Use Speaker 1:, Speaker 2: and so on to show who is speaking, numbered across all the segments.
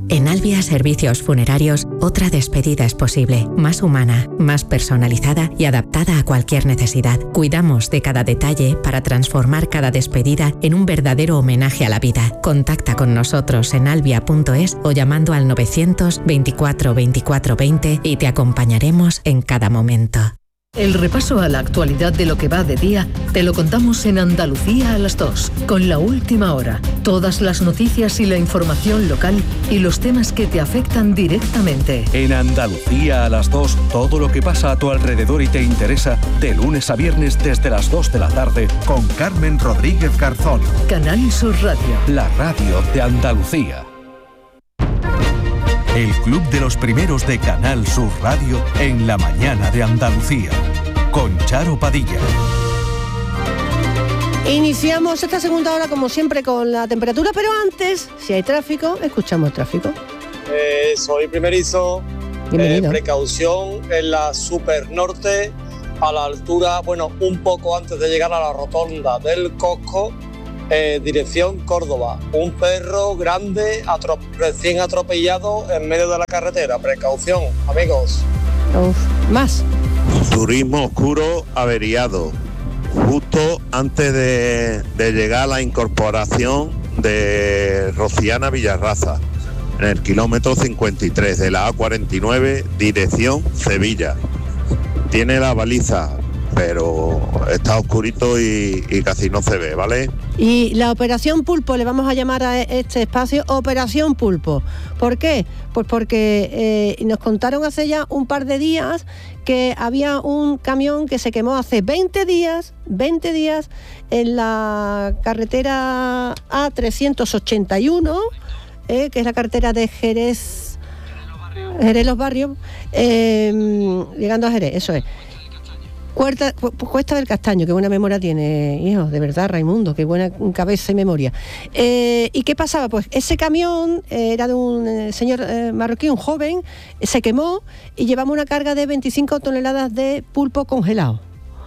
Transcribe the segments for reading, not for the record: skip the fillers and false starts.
Speaker 1: En Albia Servicios Funerarios, otra despedida es posible, más humana, más personalizada y adaptada a cualquier necesidad. Cuidamos de cada detalle para transformar cada despedida en un verdadero homenaje a la vida. Contacta con nosotros en albia.es o llamando al 924 24 20 y te acompañaremos en cada momento.
Speaker 2: El repaso a la actualidad de lo que va de día te lo contamos en Andalucía a las 2, con La Última Hora. Todas las noticias y la información local y los temas que te afectan directamente.
Speaker 3: En Andalucía a las 2, todo lo que pasa a tu alrededor y te interesa, de lunes a viernes desde las 2 de la tarde, con Carmen Rodríguez Garzón.
Speaker 2: Canal Sur Radio.
Speaker 3: La radio de Andalucía. El Club de los Primeros de Canal Sur Radio en la mañana de Andalucía, con Charo Padilla.
Speaker 4: Iniciamos esta segunda hora como siempre con la temperatura, pero antes, si hay tráfico, escuchamos el tráfico.
Speaker 5: Soy primerizo.
Speaker 4: Bienvenido.
Speaker 5: Precaución en la Super Norte, a la altura, un poco antes de llegar a la rotonda del Cosco, dirección Córdoba. Un perro grande recién atropellado en medio de la carretera. Precaución, amigos.
Speaker 4: Más.
Speaker 6: Turismo oscuro averiado, justo antes de llegar a la incorporación de Rociana Villarraza, en el kilómetro 53 de la A49, dirección Sevilla. Tiene la baliza, pero está oscurito y casi no se ve, ¿vale?
Speaker 4: Y la Operación Pulpo, le vamos a llamar a este espacio Operación Pulpo. ¿Por qué? Pues porque nos contaron hace ya un par de días que había un camión que se quemó hace 20 días en la carretera A381, que es la carretera de Jerez Los Barrios, llegando a Jerez, eso es. Cuesta del Castaño, qué buena memoria tiene, hijo, de verdad, Raimundo, qué buena cabeza y memoria. ¿Y qué pasaba? Pues ese camión era de un señor marroquí, un joven, se quemó y llevamos una carga de 25 toneladas de pulpo congelado.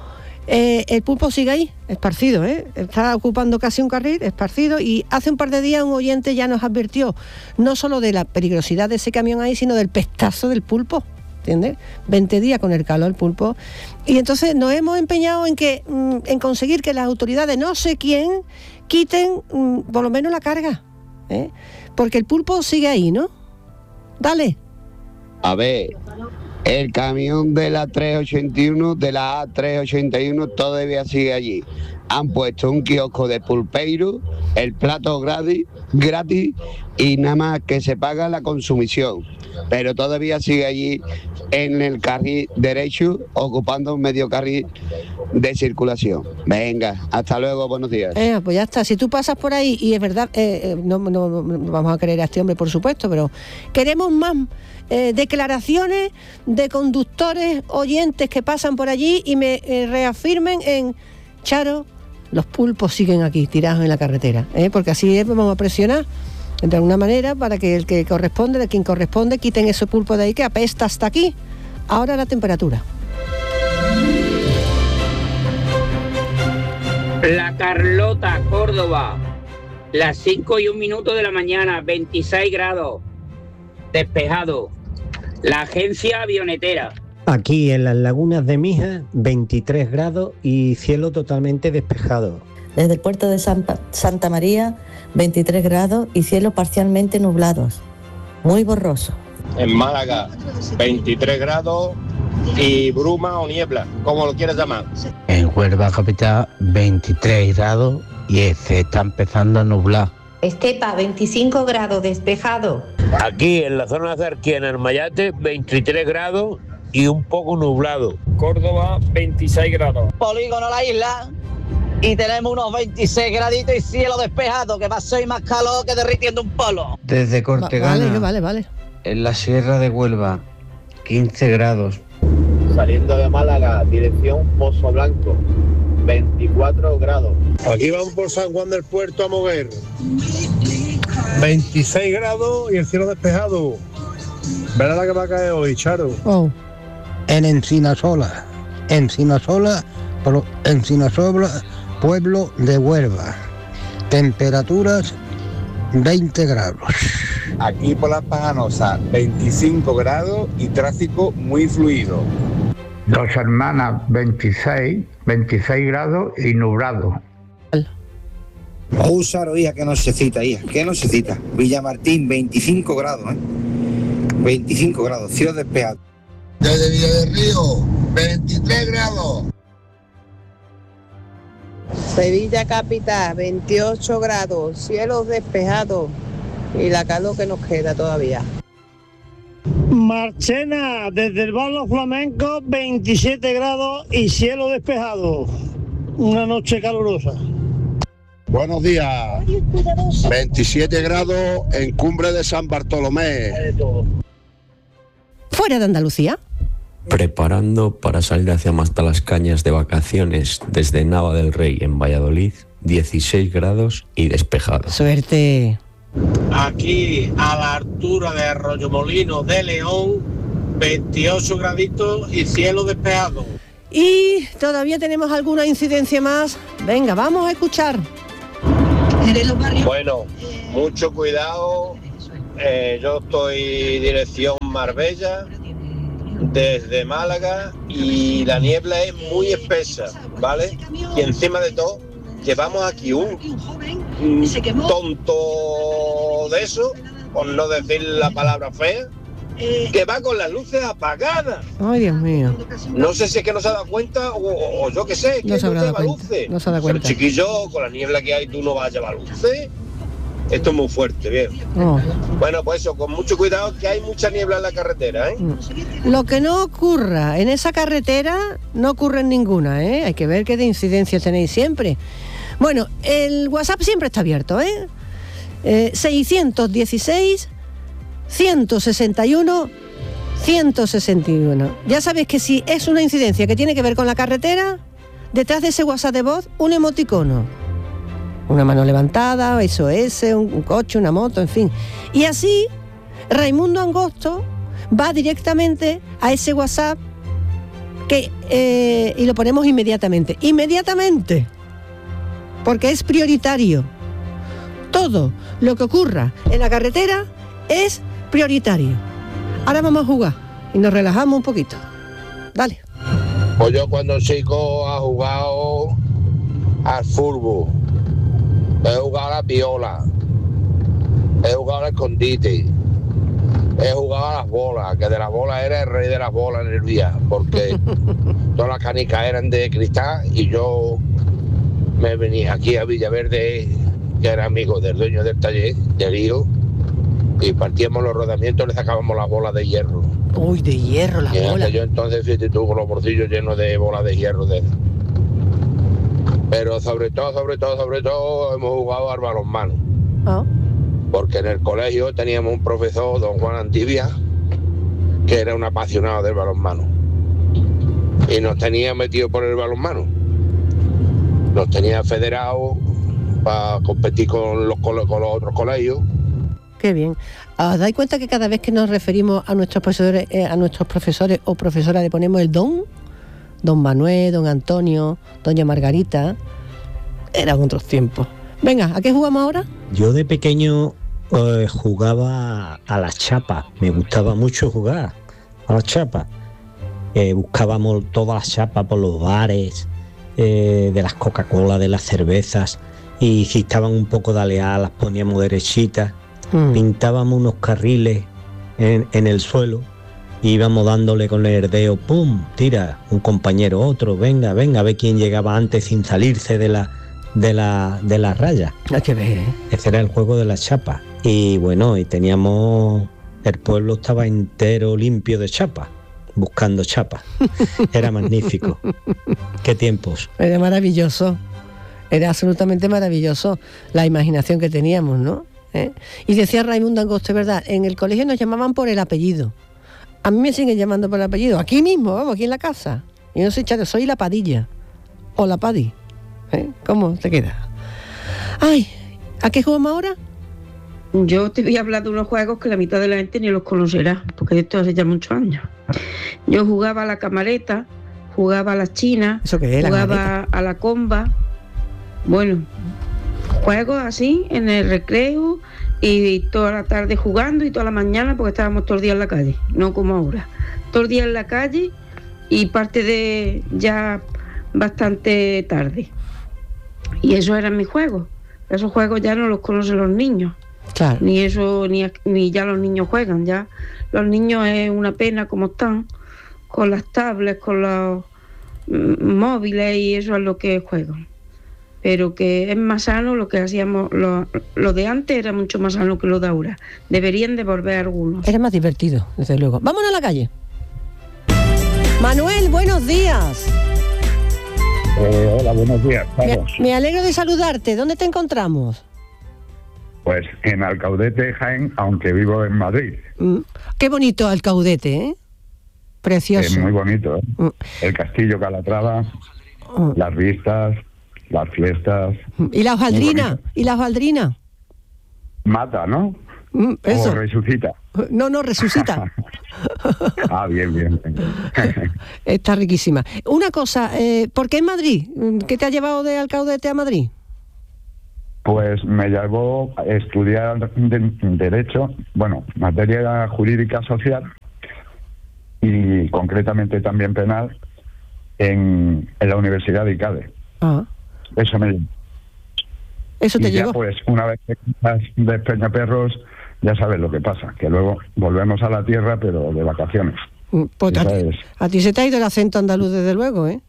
Speaker 4: El pulpo sigue ahí, esparcido, está ocupando casi un carril, esparcido, y hace un par de días un oyente ya nos advirtió no solo de la peligrosidad de ese camión ahí, sino del pestazo del pulpo. ¿Entiendes? 20 días con el calor del pulpo. Y entonces nos hemos empeñado en conseguir que las autoridades, no sé quién, quiten por lo menos la carga, porque el pulpo sigue ahí, ¿no? Dale.
Speaker 7: A ver, el camión de la 381, de la A381 todavía sigue allí. Han puesto un kiosco de pulpeiro, el plato gratis y nada más que se paga la consumición. Pero todavía sigue allí en el carril derecho, ocupando un medio carril de circulación. Venga, hasta luego, buenos días.
Speaker 4: Pues ya está, si tú pasas por ahí, y es verdad, no vamos a querer a este hombre, por supuesto, pero queremos más declaraciones de conductores, oyentes que pasan por allí y me reafirmen en Charo, los pulpos siguen aquí, tirados en la carretera, porque así vamos a presionar de alguna manera para que el que corresponde, de quien corresponde, quiten ese pulpo de ahí que apesta hasta aquí. Ahora la temperatura.
Speaker 8: La Carlota, Córdoba, las 5:01 de la mañana, 26 grados, despejado. La agencia avionetera.
Speaker 9: Aquí en las lagunas de Mija, 23 grados y cielo totalmente despejado.
Speaker 10: Desde el puerto de Santa María, 23 grados y cielos parcialmente nublados, muy borroso.
Speaker 11: En Málaga, 23 grados y bruma o niebla, como lo quieras llamar.
Speaker 12: En Huelva capital, 23 grados y se está empezando a nublar.
Speaker 13: Estepa, 25 grados, despejado.
Speaker 14: Aquí en la zona de Cerquía, en el Mayate, 23 grados y un poco nublado.
Speaker 15: Córdoba, 26 grados.
Speaker 16: Polígono La Isla, y tenemos unos 26 graditos y cielo despejado, que va a ser más calor que derritiendo un polo.
Speaker 9: Desde Cortegana,
Speaker 4: vale.
Speaker 9: En la Sierra de Huelva, 15 grados.
Speaker 11: Saliendo de Málaga, dirección Pozo Blanco, 24 grados.
Speaker 17: Aquí vamos por San Juan del Puerto a Moguer, 26 grados y el cielo despejado. Verá la que va a caer hoy, Charo.
Speaker 9: En Encinasola, pueblo de Huelva. Temperaturas
Speaker 18: 20 grados.
Speaker 19: Aquí por Las Pajanosas, 25 grados y tráfico muy fluido.
Speaker 20: Dos Hermanas, 26 grados y nublado.
Speaker 21: Húsaro, hija, que no se cita, hija, que no se cita. Villamartín, 25 grados, 25 grados, cielo despejado.
Speaker 18: Desde Villa del Río, 23 grados.
Speaker 22: Sevilla capital, 28 grados, cielos despejados y la calor que nos queda todavía.
Speaker 23: Marchena, desde el Barrio Flamenco, 27 grados y cielo despejado. Una noche calurosa.
Speaker 18: Buenos días. 27 grados en Cumbre de San Bartolomé.
Speaker 4: Fuera de Andalucía.
Speaker 24: Preparando para salir hacia Mastalascañas de vacaciones desde Nava del Rey en Valladolid, 16 grados y despejado.
Speaker 4: Suerte.
Speaker 11: Aquí a la altura de Arroyomolinos de León, 28 graditos y cielo despejado.
Speaker 4: Y todavía tenemos alguna incidencia más. Venga, vamos a escuchar.
Speaker 11: Bueno, mucho cuidado. Yo estoy dirección Marbella, desde Málaga, y la niebla es muy espesa, ¿vale? Y encima de todo, llevamos aquí un tonto de eso, por no decir la palabra fea, que va con las luces apagadas.
Speaker 4: Ay, Dios mío.
Speaker 11: No sé si es que no se ha dado cuenta o yo qué sé, que no lleva luces.
Speaker 4: No se da cuenta.
Speaker 11: Pero chiquillo, con la niebla que hay, tú no vas a llevar luces. Esto es muy fuerte, bien.
Speaker 4: Oh.
Speaker 11: Bueno, pues eso, con mucho cuidado, que hay mucha niebla en la carretera, ¿eh?
Speaker 4: Lo que no ocurra en esa carretera, no ocurre en ninguna, ¿eh? Hay que ver qué de incidencias tenéis siempre. Bueno, el WhatsApp siempre está abierto, ¿eh? 616 161 161. Ya sabéis que si es una incidencia que tiene que ver con la carretera, detrás de ese WhatsApp de voz, un emoticono. Una mano levantada, SOS, un coche, una moto, en fin. Y así, Raimundo Angosto va directamente a ese WhatsApp y lo ponemos inmediatamente. ¡Inmediatamente! Porque es prioritario. Todo lo que ocurra en la carretera es prioritario. Ahora vamos a jugar y nos relajamos un poquito. Dale.
Speaker 14: Pues yo cuando chico he jugado al fútbol, he jugado a la piola, he jugado al escondite, he jugado a las bolas, que de las bolas era el rey de las bolas en el día, porque todas las canicas eran de cristal y yo me venía aquí a Villaverde, que era amigo del dueño del taller, del hijo, y partíamos los rodamientos, le sacábamos las bolas de hierro.
Speaker 4: Uy, de hierro, las bolas.
Speaker 14: Yo entonces, fíjate tú, con los bolsillos llenos de bolas de hierro. Pero sobre todo, hemos jugado al balonmano.
Speaker 4: Oh.
Speaker 14: Porque en el colegio teníamos un profesor, don Juan Antibia, que era un apasionado del balonmano. Y nos tenía metido por el balonmano. Nos tenía federados para competir con los otros colegios.
Speaker 4: Qué bien. ¿Os dais cuenta que cada vez que nos referimos a nuestros profesores o profesoras le ponemos el don? Don Manuel, don Antonio, doña Margarita. Eran otros tiempos. Venga, ¿a qué jugamos ahora?
Speaker 9: Yo de pequeño jugaba a las chapas. Me gustaba mucho jugar a las chapas. Buscábamos todas las chapas por los bares, de las Coca-Cola, de las cervezas, y si estaban un poco daleadas las poníamos derechitas. Pintábamos unos carriles en el suelo y íbamos dándole con el dedo, pum, tira, un compañero, otro, venga, a ver quién llegaba antes sin salirse de la raya.
Speaker 4: Hay que ver, ¿eh?
Speaker 9: Ese era el juego de las chapas. Y bueno, y teníamos, el pueblo estaba entero limpio de chapas, buscando chapas. Era magnífico. Qué tiempos.
Speaker 4: Era maravilloso, era absolutamente maravilloso la imaginación que teníamos, ¿no? Y decía Raimundo Angosto, es verdad, en el colegio nos llamaban por el apellido. A mí me siguen llamando por el apellido, aquí mismo, vamos, aquí en la casa. Y no sé, chato, soy la Padilla o la Padi. ¿Cómo te queda? Ay, ¿a qué jugamos ahora?
Speaker 25: Yo te voy a hablar de unos juegos que la mitad de la gente ni los conocerá, porque esto hace ya muchos años. Yo jugaba a la camareta, jugaba a las chinas,
Speaker 4: ¿eso qué es,
Speaker 25: jugaba a la comba. Bueno, juegos así, en el recreo, y toda la tarde jugando y toda la mañana, porque estábamos todo el día en la calle, no como ahora. Todo el día en la calle y parte de ya bastante tarde. Y esos eran mis juegos. Esos juegos ya no los conocen los niños.
Speaker 4: Claro.
Speaker 25: Ni eso, ni ya los niños juegan. Ya los niños es una pena como están, con las tablets, con los móviles, y eso es lo que juegan. Pero que es más sano lo que hacíamos, lo de antes era mucho más sano que lo de ahora. Deberían de volver algunos.
Speaker 4: Era más divertido, desde luego. Vámonos a la calle. Manuel, buenos días.
Speaker 1: Hola, buenos días. Vamos.
Speaker 4: Me alegro de saludarte. ¿Dónde te encontramos?
Speaker 1: Pues en Alcaudete, Jaén, aunque vivo en Madrid.
Speaker 4: Qué bonito Alcaudete, ¿eh? Precioso.
Speaker 1: Es muy bonito, ¿eh? El Castillo Calatrava, las vistas, las fiestas.
Speaker 4: ¿Y la hojaldrina? ¿Y la hojaldrina?
Speaker 1: Mata, ¿no?
Speaker 4: Eso.
Speaker 1: O resucita.
Speaker 4: No, resucita.
Speaker 1: Bien.
Speaker 4: Está riquísima. Una cosa, ¿por qué en Madrid? ¿Qué te ha llevado de Alcaudete a Madrid?
Speaker 1: Pues me llevó a estudiar Derecho, materia jurídica social y concretamente también penal en la Universidad de ICADE. Eso me llevó.
Speaker 4: Eso te llevó.
Speaker 1: Ya, pues una vez que estás de Peñaperros, ya sabes lo que pasa, que luego volvemos a la tierra, pero de vacaciones.
Speaker 4: Pues a ti se te ha ido el acento andaluz, desde luego, ¿eh?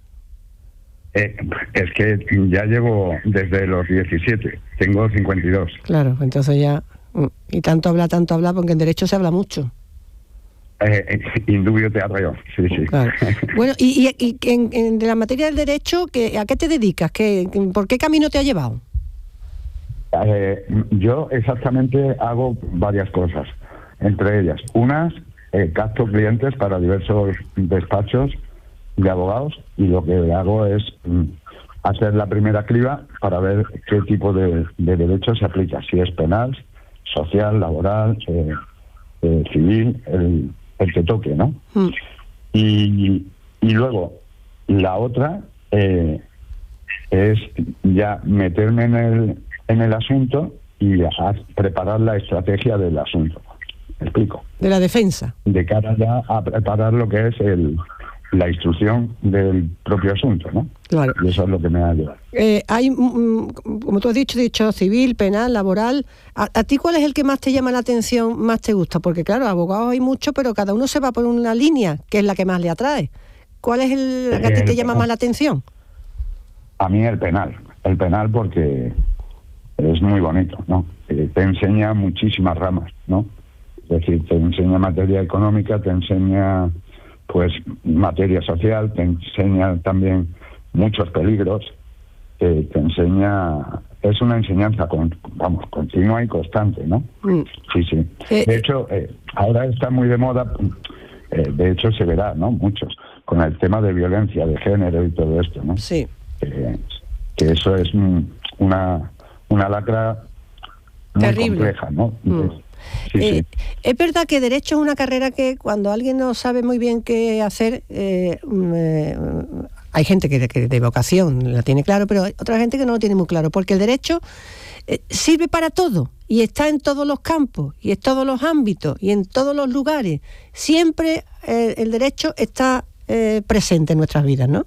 Speaker 1: Es que ya llevo desde los 17, tengo 52.
Speaker 4: Claro, entonces ya... Y tanto habla, porque en derecho se habla mucho.
Speaker 1: Indubio te arreo, sí.
Speaker 4: Claro. Bueno, y de la materia del derecho, ¿a qué te dedicas? ¿Por qué camino te ha llevado?
Speaker 1: Yo exactamente hago varias cosas, entre ellas unas capto clientes para diversos despachos de abogados, y lo que hago es hacer la primera criba para ver qué tipo de derecho se aplica, si es penal, social, laboral, civil, el que toque, ¿no? Y luego la otra es ya meterme en el asunto y a preparar la estrategia del asunto. ¿Me explico?
Speaker 4: De la defensa.
Speaker 1: De cara ya a preparar lo que es la instrucción del propio asunto, ¿no?
Speaker 4: Claro.
Speaker 1: Y eso es lo que me ha ayudado.
Speaker 4: Hay, como tú has dicho civil, penal, laboral. ¿A ti cuál es el que más te llama la atención, más te gusta? Porque claro, abogados hay muchos, pero cada uno se va por una línea, que es la que más le atrae. ¿Cuál es el que a ti te llama más la atención?
Speaker 1: A mí el penal porque es muy bonito, ¿no? Te enseña muchísimas ramas, ¿no? Es decir, te enseña materia económica, te enseña pues materia social, te enseña también muchos peligros, te enseña, es una enseñanza continua y constante, ¿no? Sí. De hecho, ahora está muy de moda, de hecho se verá, ¿no? Muchos, con el tema de violencia de género y todo esto, ¿no?
Speaker 4: Sí.
Speaker 1: Que eso es una lacra muy
Speaker 4: terrible,
Speaker 1: compleja, ¿no? Sí.
Speaker 4: Es verdad que derecho es una carrera que cuando alguien no sabe muy bien qué hacer, hay gente que de vocación la tiene claro, pero hay otra gente que no lo tiene muy claro, porque el derecho sirve para todo y está en todos los campos y en todos los ámbitos y en todos los lugares. Siempre el derecho está presente en nuestras vidas, ¿no?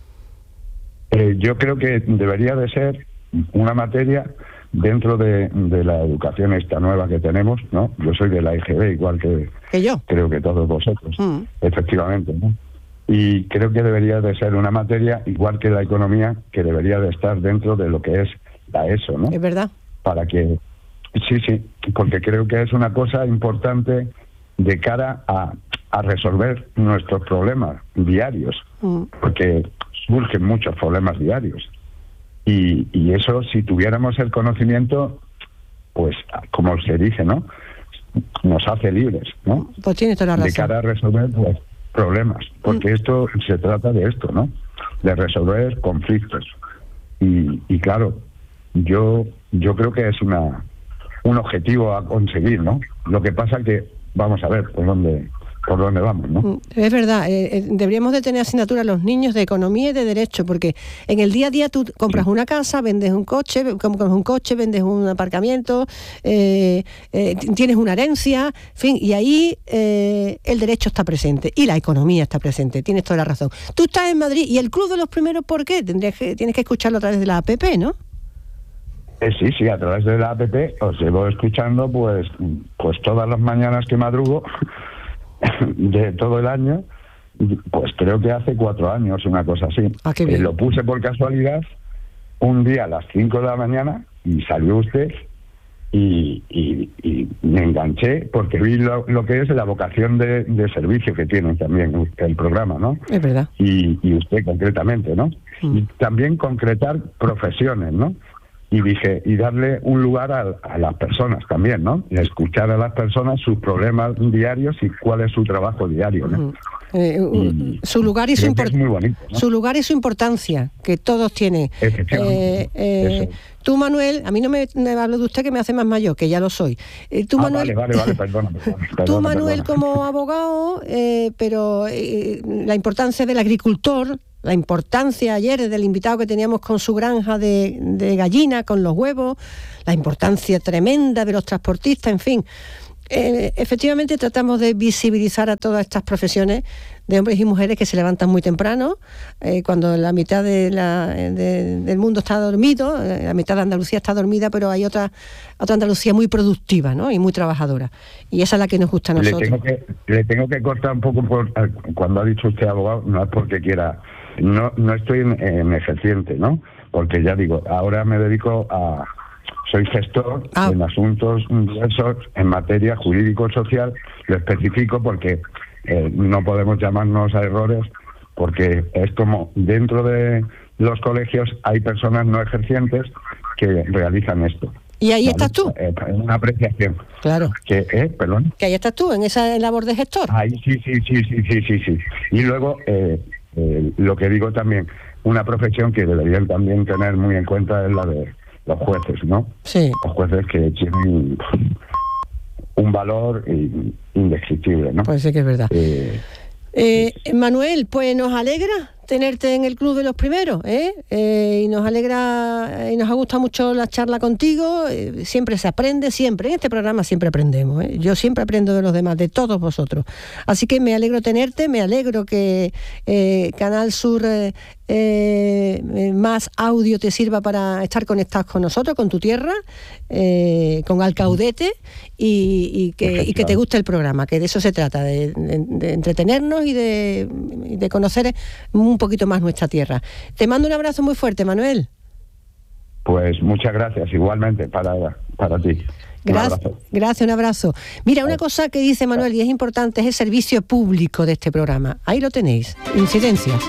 Speaker 1: Yo creo que debería de ser una materia dentro de la educación esta nueva que tenemos, ¿no? Yo soy de la EGB, igual que
Speaker 4: yo.
Speaker 1: Creo que todos vosotros, efectivamente, ¿no? Y creo que debería de ser una materia, igual que la economía, que debería de estar dentro de lo que es la ESO, ¿no?
Speaker 4: Es verdad.
Speaker 1: Para que... Sí, porque creo que es una cosa importante de cara a resolver nuestros problemas diarios, porque surgen muchos problemas diarios. Y eso, si tuviéramos el conocimiento, pues, como se dice, ¿no? Nos hace libres, ¿no?
Speaker 4: Pues tienes toda la razón.
Speaker 1: De cara a resolver problemas, porque esto se trata de esto, ¿no? De resolver conflictos. Y claro, yo creo que es un objetivo a conseguir, ¿no? Lo que pasa que vamos a ver por dónde por dónde vamos, ¿no?
Speaker 4: Es verdad, deberíamos de tener asignatura a los niños de economía y de derecho, porque en el día a día tú compras una casa, vendes un coche, vendes un aparcamiento, tienes una herencia, en fin, y ahí el derecho está presente y la economía está presente, tienes toda la razón. Tú estás en Madrid y el Club de los Primeros, ¿por qué? Tienes que escucharlo a través de la app, ¿no?
Speaker 1: Sí, a través de la app os llevo escuchando pues todas las mañanas que madrugo de todo el año, pues creo que hace 4 años, una cosa así.
Speaker 4: Qué bien.
Speaker 1: Lo puse por casualidad un día a las 5 de la mañana y salió usted y me enganché porque vi lo que es la vocación de servicio que tiene también el programa, ¿no?
Speaker 4: Es verdad.
Speaker 1: Y usted concretamente, ¿no? Y también concretar profesiones, ¿no? Y dije, y darle un lugar a las personas también, ¿no? Y escuchar a las personas sus problemas diarios y cuál es su trabajo diario, ¿no?
Speaker 4: Su lugar y su
Speaker 1: muy bonito, ¿no?
Speaker 4: Su lugar y su importancia, que todos tienen. Tú, Manuel, a mí no me hablo de usted, que me hace más mayor, que ya lo soy. Tú, Manuel,
Speaker 1: vale, perdona.
Speaker 4: Tú, Manuel, como abogado, pero la importancia del agricultor, la importancia ayer del invitado que teníamos con su granja de gallina, con los huevos, la importancia tremenda de los transportistas, en fin. Efectivamente tratamos de visibilizar a todas estas profesiones de hombres y mujeres que se levantan muy temprano, cuando la mitad del mundo está dormido, la mitad de Andalucía está dormida, pero hay otra Andalucía muy productiva, ¿no? Y muy trabajadora. Y esa es la que nos gusta a nosotros.
Speaker 1: Le tengo que cortar un poco cuando ha dicho usted abogado, no es porque quiera, no estoy en ejerciente, ¿no? Porque ya digo, ahora me dedico soy gestor en asuntos diversos en materia jurídico-social, lo especifico porque no podemos llamarnos a errores, porque es como dentro de los colegios hay personas no ejercientes que realizan esto.
Speaker 4: Y ahí estás tú.
Speaker 1: Una apreciación.
Speaker 4: Claro.
Speaker 1: Perdón.
Speaker 4: Que ahí estás tú, en esa labor de gestor.
Speaker 1: Ahí sí. Y luego, lo que digo también, una profesión que deberían también tener muy en cuenta es la de los jueces, ¿no?
Speaker 4: Sí.
Speaker 1: Los jueces que tienen un valor indescriptible, ¿no?
Speaker 4: Pues sí que es verdad. Manuel, pues nos alegra tenerte en el Club de los Primeros, y nos alegra y nos ha gustado mucho la charla contigo. Siempre se aprende, siempre. En este programa siempre aprendemos, Yo siempre aprendo de los demás, de todos vosotros. Así que me alegro tenerte, me alegro que Canal Sur Más Audio te sirva para estar conectados con nosotros, con tu tierra, con Alcaudete, y que te guste el programa, que de eso se trata, de entretenernos y de conocer un poquito más nuestra tierra. Te mando un abrazo muy fuerte, Manuel.
Speaker 1: Pues muchas gracias, igualmente para ti.
Speaker 4: Gracias, un abrazo. Mira, una cosa que dice Manuel y es importante es el servicio público de este programa. Ahí lo tenéis, incidencias.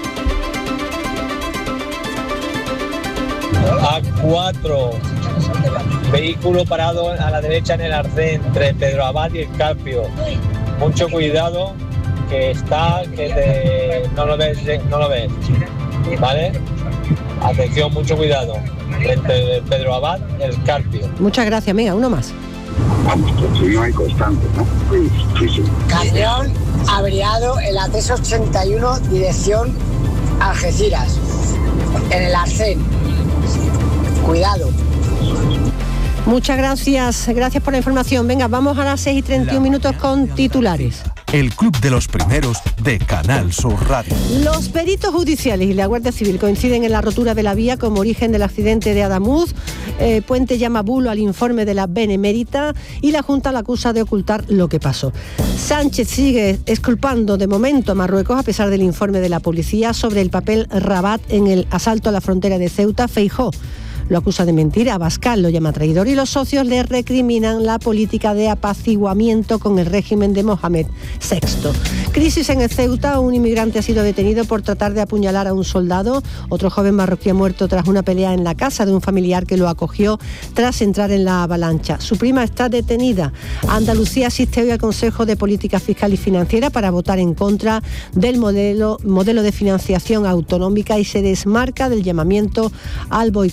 Speaker 2: A4, vehículo parado a la derecha en el arcén entre Pedro Abad y el Carpio. Mucho cuidado, que no lo ves, ¿vale? Atención, mucho cuidado, entre Pedro Abad y el Carpio.
Speaker 4: Muchas gracias, venga, uno más.
Speaker 1: No hay constante, ¿no? Sí.
Speaker 3: Camión averiado en la 381 dirección Algeciras, en el arcén. Cuidado.
Speaker 4: Muchas gracias por la información. Venga, vamos a las 6:31 con titulares.
Speaker 5: El Club de los Primeros de Canal Sur Radio.
Speaker 4: Los peritos judiciales y la Guardia Civil coinciden en la rotura de la vía como origen del accidente de Adamuz. Puente llama bulo al informe de la Benemérita y la Junta la acusa de ocultar lo que pasó. Sánchez sigue exculpando de momento a Marruecos a pesar del informe de la policía sobre el papel Rabat en el asalto a la frontera de Ceuta. Feijóo lo acusa de mentir, Abascal lo llama traidor y los socios le recriminan la política de apaciguamiento con el régimen de Mohamed VI. Crisis en el Ceuta, un inmigrante ha sido detenido por tratar de apuñalar a un soldado. Otro joven marroquí ha muerto tras una pelea en la casa de un familiar que lo acogió tras entrar en la avalancha. Su prima está detenida. Andalucía asiste hoy al Consejo de Política Fiscal y Financiera para votar en contra del modelo de financiación autonómica y se desmarca del llamamiento al boicot de Madrid.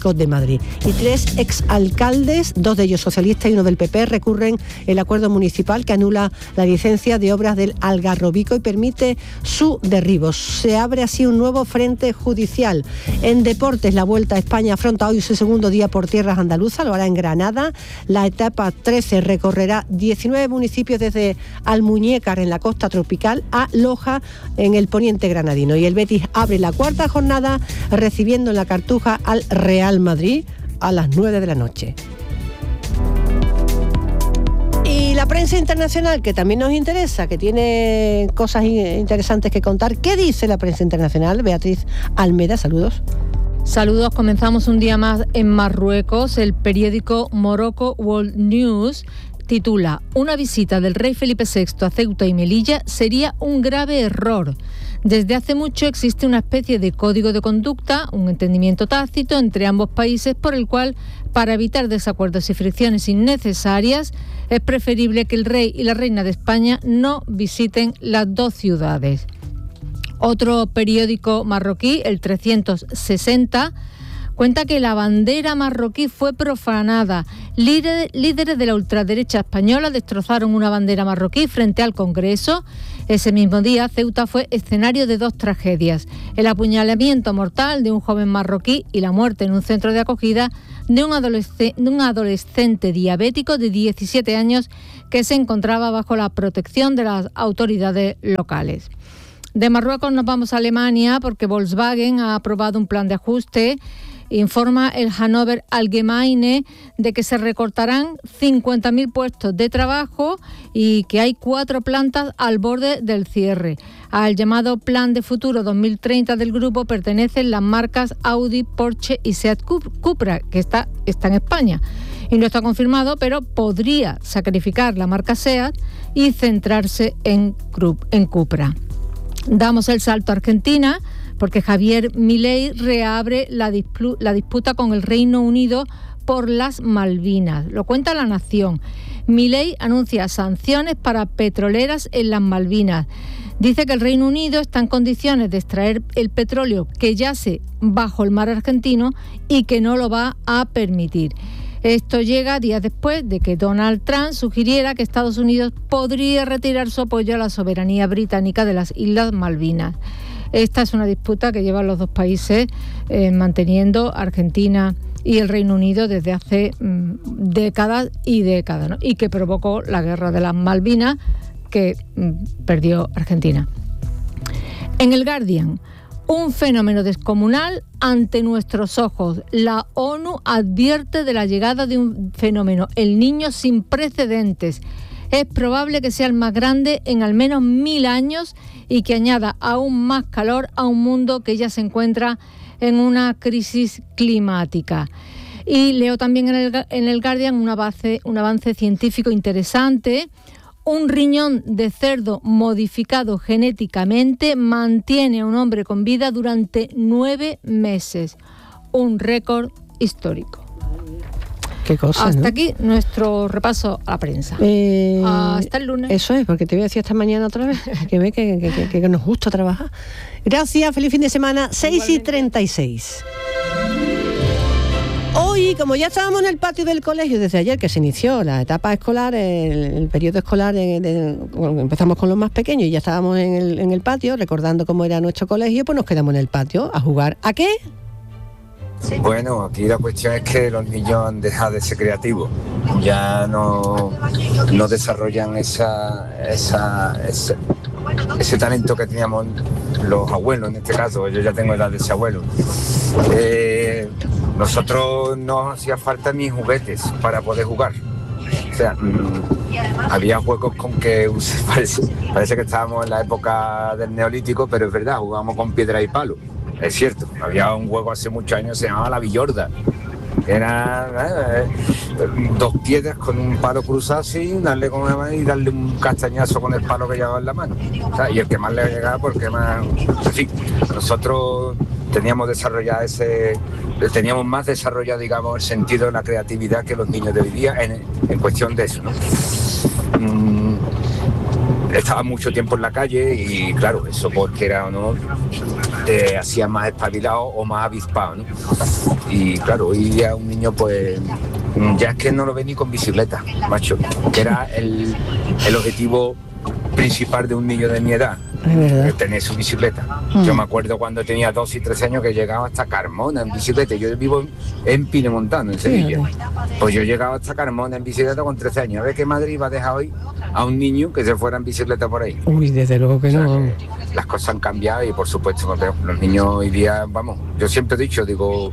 Speaker 4: Madrid. Y 3 exalcaldes, 2 de ellos socialistas y 1 del PP, recurren el acuerdo municipal que anula la licencia de obras del Algarrobico y permite su derribo. Se abre así un nuevo frente judicial. En deportes, la Vuelta a España afronta hoy su segundo día por tierras andaluzas, lo hará en Granada. La etapa 13 recorrerá 19 municipios desde Almuñécar en la costa tropical a Loja en el poniente granadino. Y el Betis abre la cuarta jornada recibiendo en la Cartuja al Real Madrid a las 9 de la noche. Y la prensa internacional, que también nos interesa, que tiene cosas interesantes que contar. ¿Qué dice la prensa internacional? Beatriz Almeda, saludos.
Speaker 6: Saludos, comenzamos un día más en Marruecos. El periódico Morocco World News titula: una visita del rey Felipe VI a Ceuta y Melilla sería un grave error. Desde hace mucho existe una especie de código de conducta, un entendimiento tácito entre ambos países por el cual, para evitar desacuerdos y fricciones innecesarias, es preferible que el rey y la reina de España no visiten las dos ciudades. Otro periódico marroquí, el 360, cuenta que la bandera marroquí fue profanada. Líderes de la ultraderecha española destrozaron una bandera marroquí frente al Congreso. Ese mismo día, Ceuta fue escenario de 2 tragedias: el apuñalamiento mortal de un joven marroquí y la muerte en un centro de acogida de un adolescente diabético de 17 años que se encontraba bajo la protección de las autoridades locales. De Marruecos nos vamos a Alemania porque Volkswagen ha aprobado un plan de ajuste. Informa el Hannover Allgemeine de que se recortarán 50.000 puestos de trabajo y que hay 4 plantas al borde del cierre. Al llamado Plan de Futuro 2030 del grupo pertenecen las marcas Audi, Porsche y Seat Cupra, que está en España. Y no está confirmado, pero podría sacrificar la marca Seat y centrarse en Cupra. Damos el salto a Argentina, porque Javier Milei reabre la disputa con el Reino Unido por las Malvinas. Lo cuenta La Nación. Milei anuncia sanciones para petroleras en las Malvinas. Dice que el Reino Unido está en condiciones de extraer el petróleo que yace bajo el mar argentino y que no lo va a permitir. Esto llega días después de que Donald Trump sugiriera que Estados Unidos podría retirar su apoyo a la soberanía británica de las Islas Malvinas. Esta es una disputa que llevan los dos países manteniendo, Argentina y el Reino Unido, desde hace décadas y décadas, ¿no? Y que provocó la guerra de las Malvinas que perdió Argentina. En el Guardian, un fenómeno descomunal ante nuestros ojos. La ONU advierte de la llegada de un fenómeno, el Niño, sin precedentes. Es probable que sea el más grande en al menos 1000 años y que añada aún más calor a un mundo que ya se encuentra en una crisis climática. Y leo también en el Guardian un avance científico interesante. Un riñón de cerdo modificado genéticamente mantiene a un hombre con vida durante 9 meses. Un récord histórico.
Speaker 4: Qué cosa,
Speaker 6: hasta,
Speaker 4: ¿no?
Speaker 6: Aquí nuestro repaso a la prensa. Hasta el lunes.
Speaker 4: Eso es, porque te voy a decir hasta mañana otra vez. Que ve que nos gusta trabajar. Gracias, feliz fin de semana. 6:36. Hoy, como ya estábamos en el patio del colegio desde ayer, que se inició la etapa escolar, el periodo escolar, empezamos con los más pequeños y ya estábamos en el patio, recordando cómo era nuestro colegio, pues nos quedamos en el patio a jugar. ¿A qué?
Speaker 7: Bueno, aquí la cuestión es que los niños han dejado de ser creativos, ya no desarrollan ese talento que teníamos los abuelos, en este caso. Yo ya tengo edad de ese abuelo. Nosotros no hacía falta ni juguetes para poder jugar. O sea, había juegos con que parece que estábamos en la época del Neolítico, pero es verdad, jugábamos con piedra y palo. Es cierto, había un juego hace muchos años que se llamaba la Villorda. Era 2 piedras con un palo cruzado así, darle con una mano y darle un castañazo con el palo que llevaba en la mano. O sea, y el que más le llegaba, porque más... En fin, nosotros teníamos más desarrollado, digamos, el sentido de la creatividad que los niños de hoy día en cuestión de eso, ¿no? Estaba mucho tiempo en la calle y claro, eso porque era o no, te hacía más espabilado o más avispado, ¿no? Y claro, hoy día un niño pues ya es que no lo ve ni con bicicleta, macho, que era el objetivo principal de un niño de mi edad, tener su bicicleta. Yo me acuerdo cuando tenía 12 y 13 años que llegaba hasta Carmona en bicicleta. Yo vivo en Pinemontano, en Sevilla. Pues yo llegaba hasta Carmona en bicicleta con 13 años. A ver qué Madrid va a dejar hoy a un niño que se fuera en bicicleta por ahí.
Speaker 4: Uy, desde luego que no.
Speaker 7: Que las cosas han cambiado y por supuesto los niños hoy día, vamos, yo siempre he dicho, digo,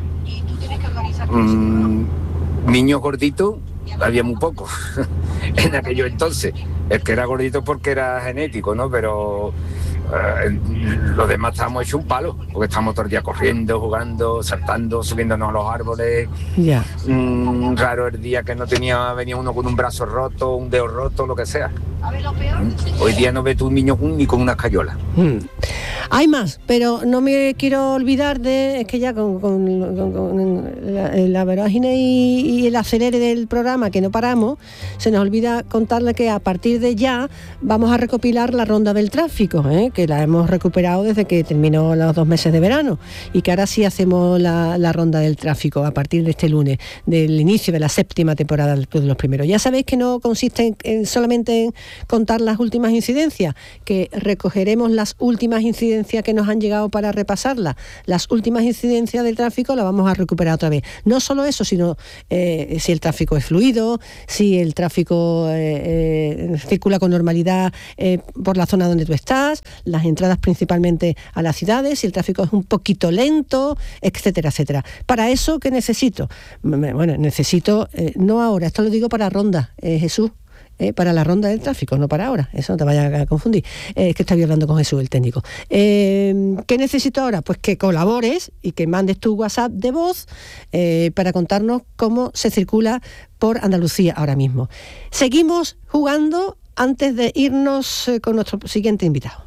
Speaker 7: niños gorditos había muy pocos en aquellos entonces. El que era gordito porque era genético, ¿no? Pero los demás estábamos hechos un palo, porque estábamos todo el día corriendo, jugando, saltando, subiéndonos a los árboles.
Speaker 4: Ya.
Speaker 7: Raro el día que venía uno con un brazo roto, un dedo roto, lo que sea. Hoy día no ves tú un niño ni con una escayola.
Speaker 4: Hay más, pero no me quiero olvidar es que ya con la vorágine y el acelere del programa, que no paramos, se nos olvida contarle que a partir de ya vamos a recopilar la ronda del tráfico, que la hemos recuperado desde que terminó los 2 meses de verano, y que ahora sí hacemos la ronda del tráfico a partir de este lunes, del inicio de la 7ª temporada del Club de los Primeros. Ya sabéis que no consiste solamente en contar las últimas incidencias, que recogeremos las últimas incidencias que nos han llegado para repasarlas. Las últimas incidencias del tráfico las vamos a recuperar otra vez. No solo eso, sino si el tráfico es fluido, si el tráfico circula con normalidad por la zona donde tú estás, las entradas principalmente a las ciudades, si el tráfico es un poquito lento, etcétera, etcétera. Para eso, ¿qué necesito? Bueno, necesito, no ahora, esto lo digo para ronda, Jesús, para la ronda del tráfico, no para ahora, eso no te vayas a confundir, que estoy hablando con Jesús, el técnico. ¿Qué necesito ahora? Pues que colabores y que mandes tu WhatsApp de voz para contarnos cómo se circula por Andalucía ahora mismo. Seguimos jugando antes de irnos con nuestro siguiente invitado.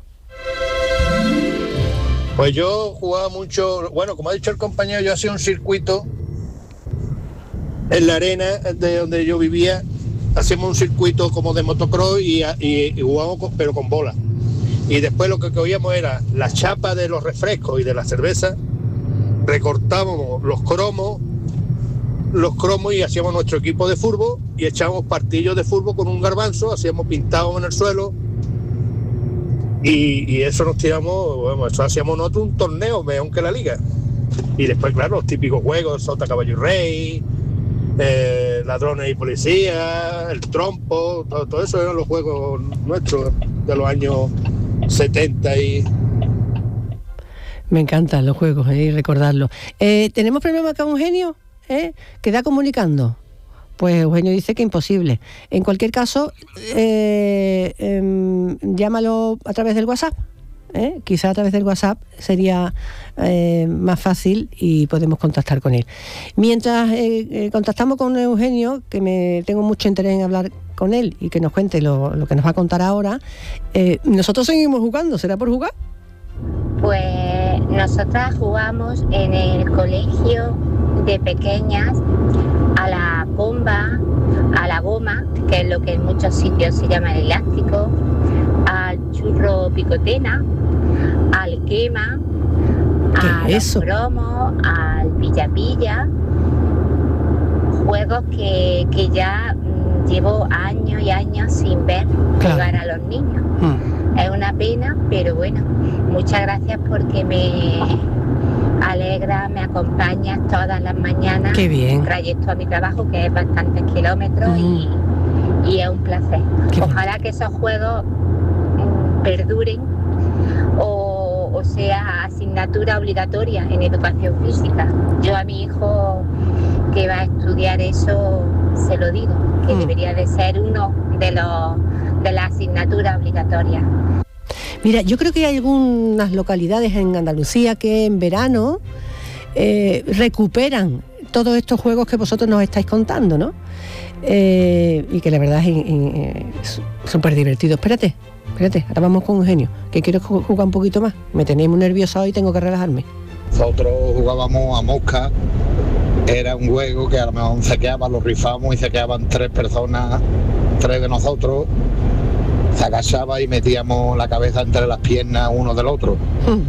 Speaker 14: Pues yo jugaba mucho, bueno, como ha dicho el compañero, yo hacía un circuito en la arena de donde yo vivía. Hacemos un circuito como de motocross y jugábamos pero con bola. Y después lo que cogíamos era la chapa de los refrescos y de la cerveza, recortábamos los cromos y hacíamos nuestro equipo de fútbol y echábamos partillos de fútbol con un garbanzo, hacíamos pintados en el suelo y eso nos tiramos, bueno, eso hacíamos nosotros un torneo mejor que la liga. Y después, claro, los típicos juegos, Sota, Caballo y Rey, ladrones y policías, el trompo, todo eso eran los juegos nuestros de los años 70 y...
Speaker 4: Me encantan los juegos y recordarlos. ¿Tenemos problema con Eugenio? ¿Que da comunicando? Pues Eugenio dice que imposible. En cualquier caso, llámalo a través del WhatsApp. Quizá a través del WhatsApp sería más fácil y podemos contactar con él. Mientras contactamos con Eugenio, que tengo mucho interés en hablar con él y que nos cuente lo que nos va a contar ahora, nosotros seguimos jugando. ¿Será por jugar?
Speaker 8: Pues nosotras jugamos en el colegio de pequeñas a la bomba, a la goma, que es lo que en muchos sitios se llama el elástico, al churro picotena, al quema, a los cromos, al pilla-pilla, juegos que ya llevo años y años sin ver jugar a los niños. Es una pena, pero bueno, muchas gracias porque me alegra, me acompañas todas las mañanas.
Speaker 4: Qué bien.
Speaker 8: Trayecto a mi trabajo, que es bastantes kilómetros, y es un placer. Ojalá que esos juegos perduren o sea asignatura obligatoria en educación física. Yo a mi hijo que va a estudiar eso se lo digo, que debería de ser uno de las asignaturas obligatorias.
Speaker 4: Mira, yo creo que hay algunas localidades en Andalucía que en verano recuperan todos estos juegos que vosotros nos estáis contando, ¿no? Y que la verdad es súper divertido. Espérate, ahora vamos con Eugenio, que quiero jugar un poquito más. Me tenéis muy nerviosa hoy, tengo que relajarme.
Speaker 19: Nosotros jugábamos a mosca. Era un juego que a lo mejor saqueaban, lo rifábamos y saqueaban 3 personas, 3 de nosotros. Se agachaba y metíamos la cabeza entre las piernas uno del otro.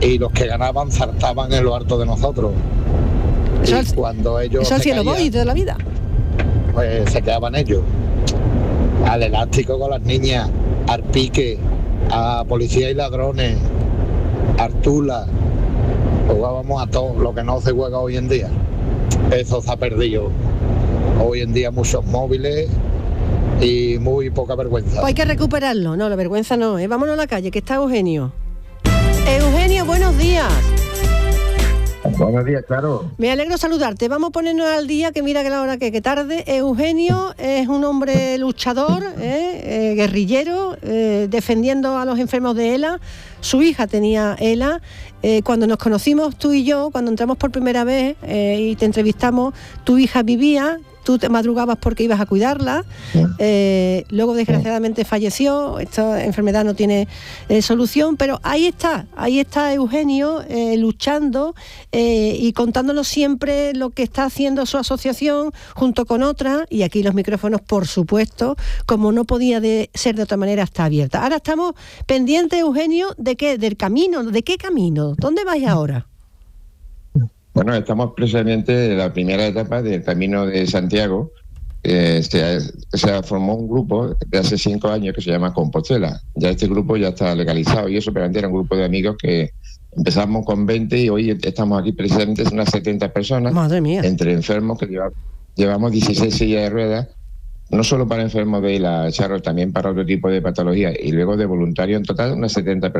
Speaker 19: y los que ganaban saltaban en lo alto de nosotros. Y cuando ellos
Speaker 4: eso al cielo voy de la vida.
Speaker 19: Pues se quedaban ellos. Al elástico con las niñas, al pique, a policía y ladrones, Artula. Jugábamos a todo lo que no se juega hoy en día. Eso se ha perdido. Hoy en día muchos móviles y muy poca vergüenza.
Speaker 4: Pues hay que recuperarlo. No, la vergüenza no, ¿eh? Vámonos a la calle, que está Eugenio. Eugenio, buenos días.
Speaker 10: Buenos días, claro.
Speaker 4: Me alegro saludarte. Vamos a ponernos al día, que mira que la hora que tarde. Eugenio es un hombre luchador, guerrillero, defendiendo a los enfermos de ELA. Su hija tenía ELA. Cuando nos conocimos tú y yo, cuando entramos por primera vez y te entrevistamos, tu hija vivía. Tú te madrugabas porque ibas a cuidarla, luego desgraciadamente falleció, esta enfermedad no tiene solución, pero ahí está Eugenio luchando y contándonos siempre lo que está haciendo su asociación junto con otras, y aquí los micrófonos, por supuesto, como no podía ser de otra manera, está abierta. Ahora estamos pendientes, Eugenio, ¿de qué? Del camino, ¿de qué camino? ¿Dónde vais ahora?
Speaker 10: Bueno, estamos precisamente en la primera etapa del Camino de Santiago. Se formó un grupo de hace 5 años que se llama Compostela. Ya este grupo ya está legalizado y eso, pero antes era un grupo de amigos que empezamos con 20 y hoy estamos aquí presentes unas 70 personas.
Speaker 4: Madre mía.
Speaker 10: Entre enfermos que llevamos 16 sillas de ruedas, no solo para enfermos de la Charro, también para otro tipo de patologías, y luego de voluntarios en total unas 70 personas.